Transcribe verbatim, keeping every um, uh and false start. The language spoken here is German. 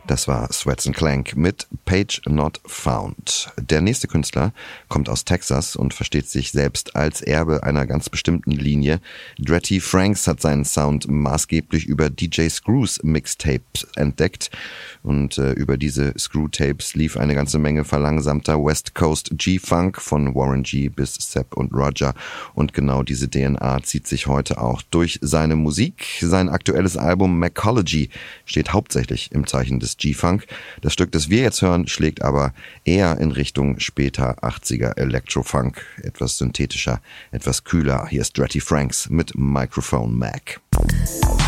Das war Sweats and Clank mit Page Not Found. Der nächste Künstler kommt aus Texas und versteht sich selbst als Erbe einer ganz bestimmten Linie. Dretty Franks hat seinen Sound maßgeblich über D J Screws Mixtapes entdeckt. Und äh, über diese Screw-Tapes lief eine ganze Menge verlangsamter West Coast G-Funk von Warren G bis Sepp und Roger. Und genau diese D N A zieht sich heute auch durch seine Musik. Sein aktuelles Album Macology steht hauptsächlich im Zeichen des G-Funk. Das Stück, das wir jetzt hören, schlägt aber eher in Richtung später achtziger Electro-Funk. Etwas synthetischer, etwas kühler. Hier ist Dretty Franks mit Microphone Mac.